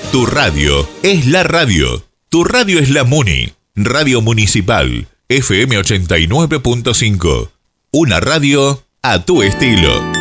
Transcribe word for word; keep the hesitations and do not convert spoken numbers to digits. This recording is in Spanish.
Tu radio es la radio. Tu radio es la Muni. Radio Municipal, F M ochenta y nueve punto cinco. Una radio a tu estilo.